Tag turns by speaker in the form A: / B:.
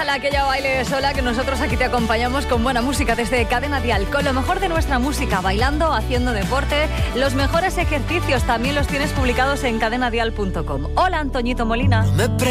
A: déjala que ella baile sola, que nosotros aquí te acompañamos con buena música desde Cadena Dial, con lo mejor de nuestra música, bailando, haciendo deporte. Los mejores ejercicios también los tienes publicados en cadenadial.com. Hola, Antoñito Molina.